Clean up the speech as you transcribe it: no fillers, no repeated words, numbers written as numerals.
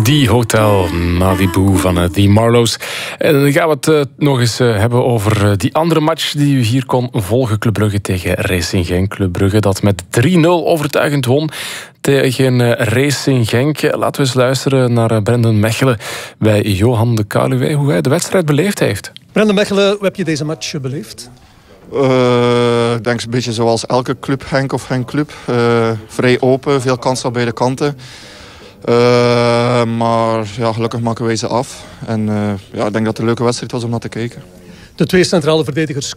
Die Hotel Malibu van The Marlows. En dan gaan we het nog eens hebben over die andere match die u hier kon volgen. Club Brugge tegen Racing Genk. Club Brugge dat met 3-0 overtuigend won tegen Racing Genk. Laten we eens luisteren naar Brendan Mechelen bij Johan de Kaluwe, hoe hij de wedstrijd beleefd heeft. Brendan Mechelen, hoe heb je deze match beleefd? Ik denk een beetje zoals elke club, Genk of geen club. Vrij open, veel kansen aan beide kanten. Maar ja, gelukkig maken wij ze af. En ik denk dat het een leuke wedstrijd was om naar te kijken. De twee centrale verdedigers